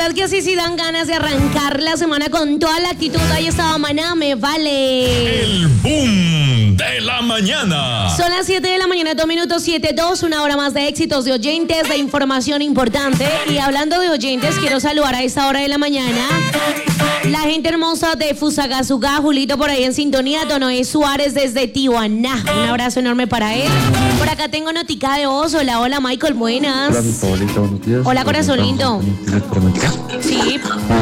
Es que así sí dan ganas de arrancar la semana con toda la actitud. Ahí estaba Maná, me vale. El boom de la mañana. Son las 7 de la mañana, 2 minutos 7:02, una hora más de éxitos, de oyentes, de información importante. Y hablando de oyentes, quiero saludar a esta hora de la mañana la gente hermosa de Fusagasugá, Julito por ahí en sintonía, Donoé Suárez desde Tijuana. Un abrazo enorme para él. Por acá tengo notica de voz. Hola, hola Michael, buenas. Hola, mi Paulita, buenos días. Hola, corazón lindo. Sí.